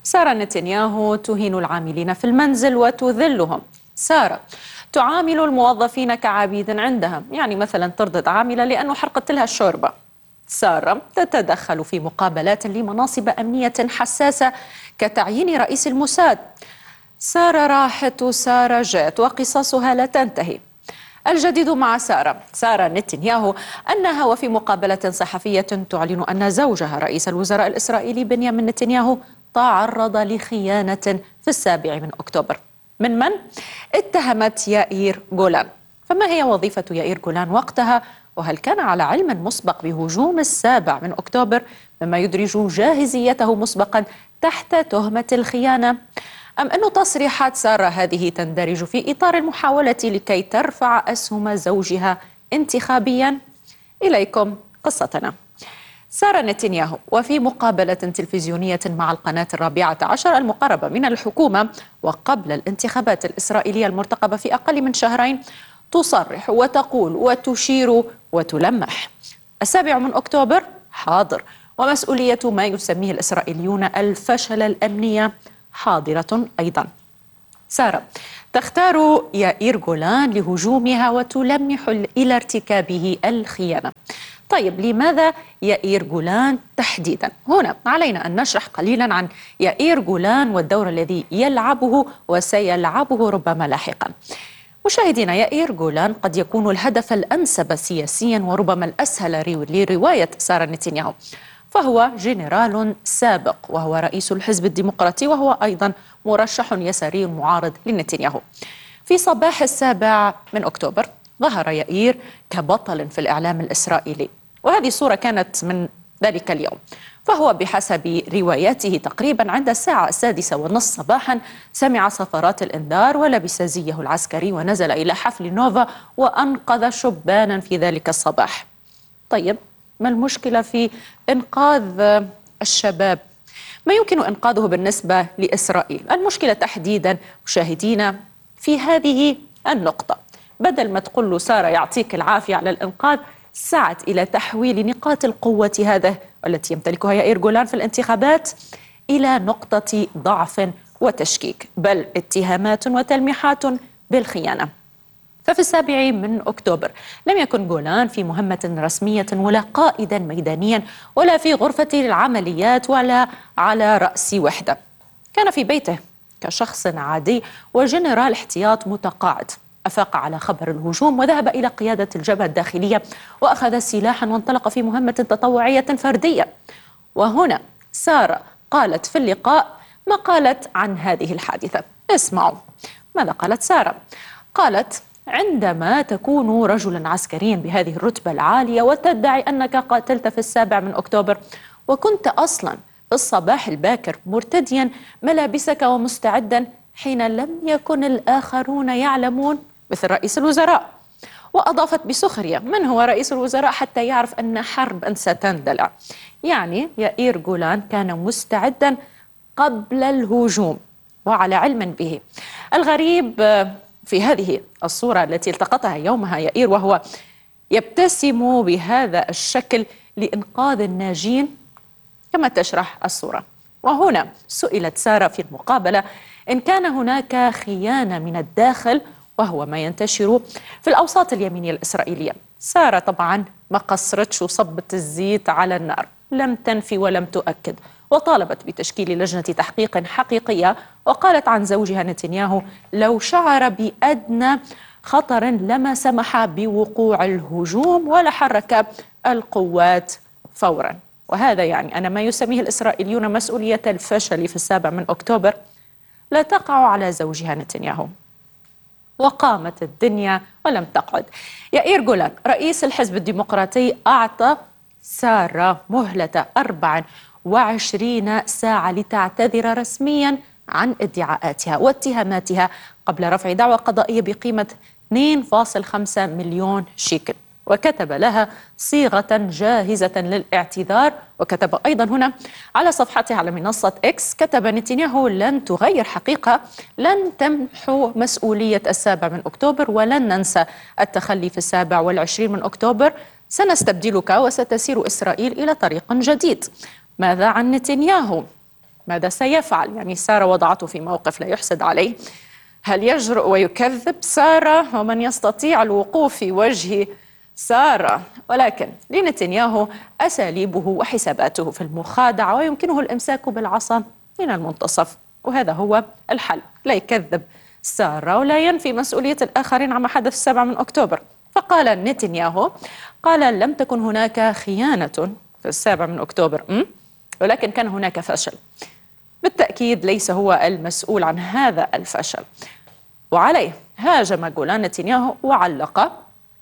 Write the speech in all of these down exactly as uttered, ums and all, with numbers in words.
سارة نتنياهو تهين العاملين في المنزل وتذلهم. سارة تعامل الموظفين كعبيد عندها، يعني مثلا ترضى عاملة لأنه حرقت لها الشوربة. سارة تتدخل في مقابلات لمناصب أمنية حساسة كتعيين رئيس الموساد. سارة راحت وسارة جاءت وقصصها لا تنتهي. الجديد مع سارة سارة نتنياهو أنها وفي مقابلة صحفية تعلن أن زوجها رئيس الوزراء الإسرائيلي بنيامين نتنياهو تعرض لخيانة في السابع من أكتوبر. من من؟ اتهمت يائير جولان. فما هي وظيفة يائير جولان وقتها؟ وهل كان على علم مسبق بهجوم السابع من أكتوبر مما يدرج جاهزيته مسبقا تحت تهمة الخيانة؟ أم أن تصريحات سارة هذه تندرج في إطار المحاولة لكي ترفع أسهم زوجها انتخابيا؟ إليكم قصتنا. سارة نتنياهو وفي مقابلة تلفزيونية مع القناة الرابعة عشر المقربة من الحكومة وقبل الانتخابات الإسرائيلية المرتقبة في أقل من شهرين تصرح وتقول وتشير وتلمح: السابع من أكتوبر حاضر، ومسؤولية ما يسميه الإسرائيليون الفشل الأمني حاضرة أيضا. سارة تختار يائير جولان لهجومها وتلمح إلى ارتكابه الخيانة. طيب لماذا يائير جولان تحديدا؟ هنا علينا أن نشرح قليلا عن يائير جولان والدور الذي يلعبه وسيلعبه ربما لاحقا. مشاهدينا، يائير جولان قد يكون الهدف الأنسب سياسيا وربما الأسهل لرواية سارة نتنياهو، فهو جنرال سابق وهو رئيس الحزب الديمقراطي وهو أيضا مرشح يساري معارض لنتنياهو. في صباح السابع من أكتوبر ظهر يائير كبطل في الإعلام الإسرائيلي، وهذه صورة كانت من ذلك اليوم. فهو بحسب رواياته تقريبا عند الساعة السادسة والنصف صباحا سمع صفارات الإنذار ولبس زيه العسكري ونزل إلى حفل نوفا وأنقذ شبانا في ذلك الصباح. طيب ما المشكلة في إنقاذ الشباب؟ ما يمكن إنقاذه بالنسبة لإسرائيل؟ المشكلة تحديدا مشاهدينا في هذه النقطة. بدل ما تقول له سارة يعطيك العافية على الإنقاذ، سعت إلى تحويل نقاط القوة هذا التي يمتلكها يائير جولان في الانتخابات إلى نقطة ضعف وتشكيك، بل اتهامات وتلميحات بالخيانة. ففي السابع من أكتوبر لم يكن جولان في مهمة رسمية ولا قائدا ميدانيا ولا في غرفة العمليات ولا على رأس وحدة. كان في بيته كشخص عادي وجنرال احتياط متقاعد. أفاق على خبر الهجوم وذهب إلى قيادة الجبهة الداخلية وأخذ سلاحا وانطلق في مهمة تطوعية فردية. وهنا سارة قالت في اللقاء ما قالت عن هذه الحادثة. اسمعوا ماذا قالت سارة. قالت: عندما تكون رجلا عسكريا بهذه الرتبة العالية وتدعي أنك قاتلت في السابع من أكتوبر وكنت أصلا في الصباح الباكر مرتديا ملابسك ومستعدا حين لم يكن الآخرون يعلمون مثل رئيس الوزراء. وأضافت بسخرية: من هو رئيس الوزراء حتى يعرف أن حرب ستندلع؟ يعني يائير جولان كان مستعدا قبل الهجوم وعلى علم به. الغريب في هذه الصورة التي التقطها يومها يائير وهو يبتسم بهذا الشكل لإنقاذ الناجين كما تشرح الصورة. وهنا سئلت سارة في المقابلة إن كان هناك خيانة من الداخل وهو ما ينتشر في الأوساط اليمينية الإسرائيلية. سارة طبعا ما قصرتش وصبت الزيت على النار، لم تنفي ولم تؤكد، وطالبت بتشكيل لجنة تحقيق حقيقية. وقالت عن زوجها نتنياهو: لو شعر بأدنى خطر لما سمح بوقوع الهجوم ولا حرك القوات فورا. وهذا يعني أن ما يسميه الإسرائيليون مسؤولية الفشل في السابع من أكتوبر لا تقع على زوجها نتنياهو. وقامت الدنيا ولم تقعد. يائير جولان رئيس الحزب الديمقراطي أعطى سارة مهلة أربع وعشرين ساعة لتعتذر رسميا عن ادعاءاتها واتهاماتها قبل رفع دعوى قضائية بقيمة اثنين فاصلة خمسة مليون شيكل. وكتب لها صيغة جاهزة للاعتذار. وكتب أيضا هنا على صفحته على منصة إكس، كتب نتنياهو: لن تغير حقيقة، لن تمحو مسؤولية السابع من أكتوبر، ولن ننسى التخلي في السابع والعشرين من أكتوبر. سنستبدلك وستسير إسرائيل إلى طريق جديد. ماذا عن نتنياهو؟ ماذا سيفعل؟ يعني سارة وضعته في موقف لا يحسد عليه. هل يجرؤ ويكذب سارة؟ ومن يستطيع الوقوف في وجه سارة؟ ولكن لنتنياهو أساليبه وحساباته في المخادعة، ويمكنه الإمساك بالعصا من المنتصف، وهذا هو الحل. لا يكذب سارة ولا ينفي مسؤولية الآخرين عما حدث السابع من أكتوبر. فقال نتنياهو، قال لم تكن هناك خيانة في السابع من أكتوبر، م? ولكن كان هناك فشل. بالتأكيد ليس هو المسؤول عن هذا الفشل. وعليه هاجم جولان نتنياهو وعلق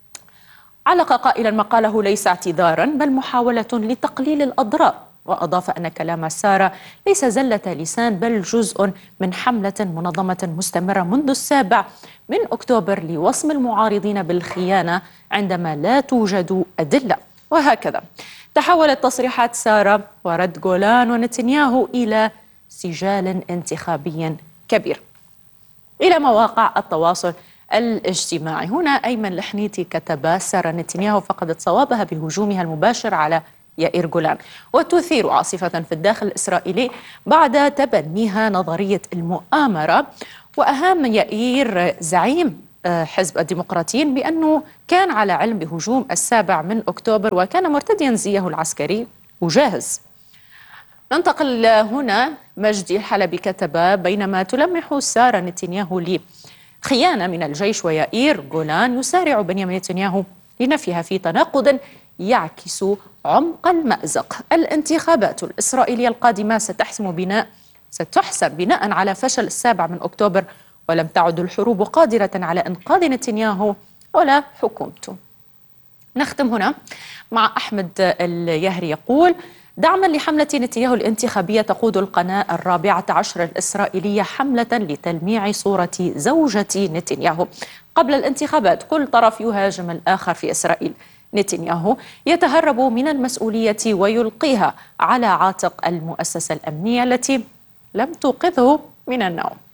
علق قائلا ما قاله ليس اعتذارا بل محاولة لتقليل الأضرار، وأضاف أن كلام سارة ليس زلة لسان بل جزء من حملة منظمة مستمرة منذ السابع من أكتوبر لوصم المعارضين بالخيانة عندما لا توجد أدلة. وهكذا تحولت تصريحات سارة ورد جولان ونتنياهو إلى سجال انتخابي كبير. إلى مواقع التواصل الاجتماعي، هنا أيمن الحنيتي كتب سارة نتنياهو فقدت صوابها بهجومها المباشر على يائير جولان، وتثير عاصفة في الداخل الإسرائيلي بعد تبنيها نظرية المؤامرة. وأهم يائير زعيم حزب الديمقراطيين بأنه كان على علم بهجوم السابع من أكتوبر وكان مرتديا زيه العسكري وجاهز. ننتقل هنا. مجدي الحلبي كتب بينما تلمح سارة نتنياهو لخيانة من الجيش ويائير جولان يسارع بنيامين نتنياهو لنفيها في تناقض يعكس عمق المأزق. الانتخابات الإسرائيلية القادمة ستحسم بناء ستحسم بناء على فشل السابع من أكتوبر، ولم تعد الحروب قادرة على إنقاذ نتنياهو ولا حكومته. نختم هنا مع أحمد اليهري يقول دعما لحملة نتنياهو الانتخابية تقود القناة الرابعة عشر الإسرائيلية حملة لتلميع صورة زوجة نتنياهو. قبل الانتخابات كل طرف يهاجم الآخر في إسرائيل. نتنياهو يتهرب من المسؤولية ويلقيها على عاتق المؤسسة الأمنية التي لم توقظه من النوم.